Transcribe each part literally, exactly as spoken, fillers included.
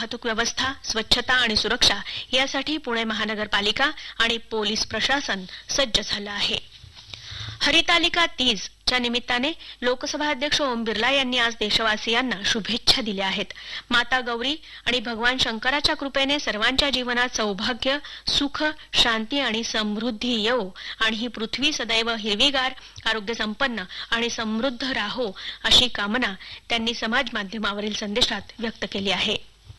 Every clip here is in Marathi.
वाहतूक व्यवस्था, स्वच्छता आणि सुरक्षा यासाठी पुणे महानगरपालिका आणि पोलीस प्रशासन सज्ज झालं आहे. हरितालिका तीज च्या निमित्ताने लोकसभा अध्यक्ष ओम बिर्ला यांनी आज देशवासियांना शुभेच्छा दिल्या आहेत. माता गौरी आणि भगवान शंकराच्या कृपेने सर्वांच्या जीवनात सौभाग्य, सुख, शांती आणि समृद्धी येवो आणि ही पृथ्वी सदैव हिरवीगार, आरोग्यसंपन्न आणि समृद्ध राहो अशी कामना त्यांनी समाज माध्यमावरील संदेशात व्यक्त केली आहे.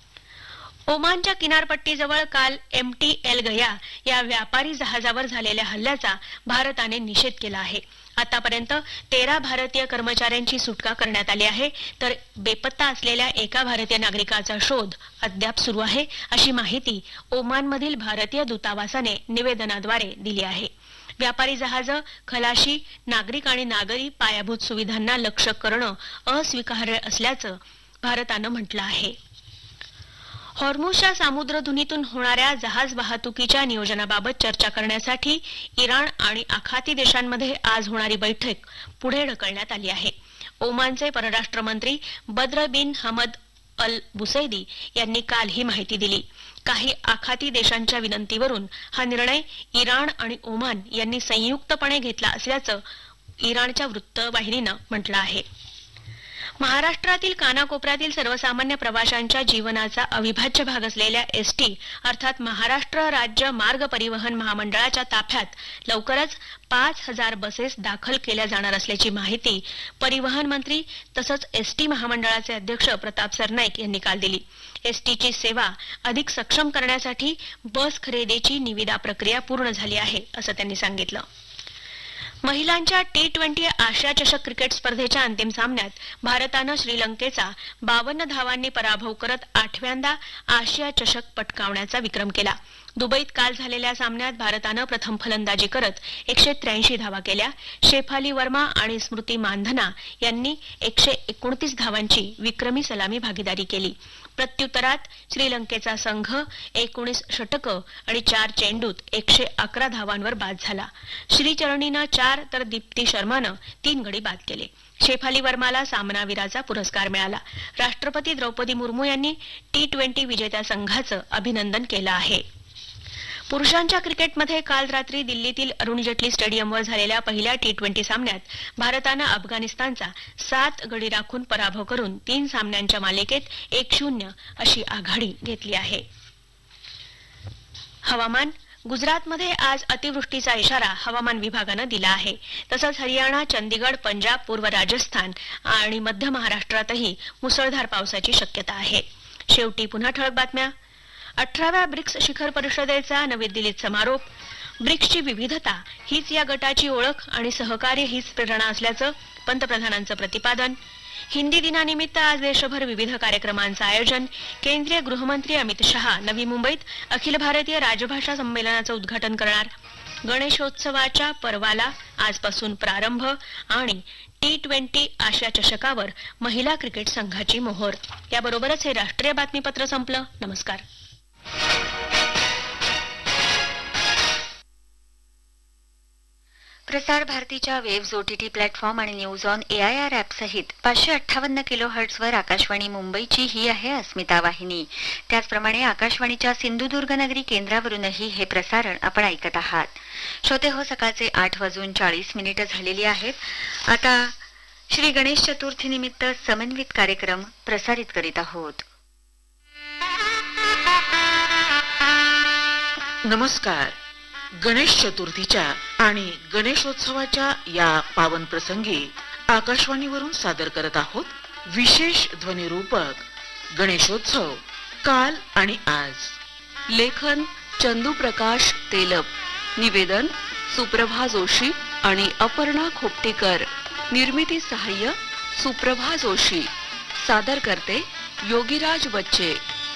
ओमानच्या किनारपट्टीजवळ काल एम टी एल गया या व्यापारी जहाजावर झालेल्या हल्ल्याचा भारताने निषेध केला आहे. आतापर्यंत तेरा भारतीय कर्मचाऱ्यांची सुटका करण्यात आली आहे, तर बेपत्ता असलेल्या एका भारतीय नागरिकाचा शोध अद्याप सुरू आहे, अशी माहिती ओमानमधील भारतीय दूतावासाने निवेदनाद्वारे दिली आहे. व्यापारी जहाज, खलाशी, नागरिक आणि नागरी पायाभूत सुविधांना लक्ष्य करणं अस्वीकार्य असल्याचं भारतानं म्हटलं आहे. हॉर्मुझच्या सामुद्रधुनीतून होणाऱ्या जहाज वाहतुकीच्या नियोजनाबाबत चर्चा करण्यासाठी इराण आणि आखाती देशांमध्ये आज होणारी बैठक पुढे ढकलण्यात आली आहे. ओमानचे परराष्ट्र मंत्री बद्र बिन हमद अल बुसैदी यांनी काल ही माहिती दिली. काही आखाती देशांच्या विनंतीवरून हा निर्णय इराण आणि ओमान यांनी संयुक्तपणे घेतला असल्याचं इराणच्या वृत्तवाहिनीनं म्हटलं आहे. महाराष्ट्रातील कानाकोपऱ्यातील सर्वसामान्य प्रवाशांच्या जीवनाचा अविभाज्य भाग असलेल्या एसटी अर्थात महाराष्ट्र राज्य मार्ग परिवहन महामंडळाच्या ताफ्यात लवकरच पाच हजार बसेस दाखल केल्या जाणार असल्याची माहिती परिवहन मंत्री तसंच एसटी महामंडळाचे अध्यक्ष प्रताप सरनाईक यांनी काल दिली. एसटीची सेवा अधिक सक्षम करण्यासाठी बस खरेदीची निविदा प्रक्रिया पूर्ण झाली आहे असं त्यांनी सांगितलं. महिलांच्या टी ट्वेंटी आशिया चषक क्रिकेट स्पर्धेच्या अंतिम सामन्यात भारतानं श्रीलंकेचा बावन्न धावांनी पराभव करत आठव्यांदा आशिया चषक पटकावण्याचा विक्रम केला. दुबईत काल झालेल्या सामन्यात भारतानं प्रथम फलंदाजी करत एकशे त्र्याऐंशी धावा केल्या. शेफाली वर्मा आणि स्मृती मानधना यांनी एकशे एकोणतीस धावांची विक्रमी सलामी भागीदारी केली. प्रत्युत्तरात श्रीलंकेचा संघ एकोणीस षटकं आणि चार चेंडूत एकशे अकरा धावांवर बाद झाला. श्रीचरणीनं चार तर दीप्ती शर्मानं तीन गडी बाद केले. शेफाली वर्माला सामनावीराचा पुरस्कार मिळाला. राष्ट्रपती द्रौपदी मुर्मू यांनी टी ट्वेंटी विजेत्या संघाचं अभिनंदन केलं आहे. पुरुषांच्या क्रिकेटमध्ये काल रात्री दिल्लीतील अरुण जेटली स्टेडियमवर झालेल्या पहिल्या टी ट्वेंटी सामन्यात भारतानं अफगाणिस्तानचा सात गडी राखून पराभव करून तीन सामन्यांच्या मालिकेत एक शून्य अशी आघाडी घेतली आहे. हवामान. गुजरातमध्ये आज अतिवृष्टीचा इशारा हवामान विभागानं दिला आहे. तसंच हरियाणा, चंदीगड, पंजाब, पूर्व राजस्थान आणि मध्य महाराष्ट्रातही मुसळधार पावसाची शक्यता आहे. शेवटी पुन्हा ठळक बातम्या. अठराव्या ब्रिक्स शिखर परिषदेचा नवी दिल्लीत समारोप. ब्रिक्सची विविधता हीच या गटाची ओळख आणि सहकार्य हीच प्रेरणा असल्याचं पंतप्रधानांचं प्रतिपादन. हिंदी दिनानिमित्त आज देशभर विविध कार्यक्रमांचं आयोजन. केंद्रीय गृहमंत्री अमित शहा नवी मुंबईत अखिल भारतीय राजभाषा संमेलनाचं उद्घाटन करणार. गणेशोत्सवाच्या पर्वाला आजपासून प्रारंभ आणि टी ट्वेंटी आशिया चषकावर महिला क्रिकेट संघाची मोहोर. याबरोबरच हे राष्ट्रीय बातमीपत्र संपलं. नमस्कार. प्रसार भारतीच्या वेव्स ओटीटी प्लॅटफॉर्म आणि न्यूज ऑन एआयआर ॲप सहित पाचशे अठ्ठावन्न किलो हर्ट्झवर आकाशवाणी मुंबईची ही आहे अस्मिता वाहिनी. त्याचप्रमाणे आकाशवाणीच्या सिंधुदुर्ग नगरी केंद्रावरूनही हे प्रसारण आपण ऐकत आहात. श्रोते हो, सकाळचे आठ वाजून चाळीस मिनिटं झालेली आहेत. आता श्री गणेश चतुर्थी निमित्त समन्वित कार्यक्रम प्रसारित करीत आहोत. नमस्कार. गणेश चतुर्थीच्या आणि गणेशोत्सवाच्या या पावन प्रसंगी आकाशवाणीवरून सादर करत आहोत विशेष ध्वनिरूपक गणेशोत्सव काल आणि आज. लेखन चंदू प्रकाश तेलप. निवेदन सुप्रभा जोशी आणि अपर्णा खोपटेकर. निर्मिती सहाय्य सुप्रभा जोशी. सादर करते योगीराज बच्चे.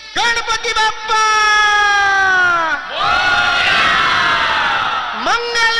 गणपती बाप्पा मंगल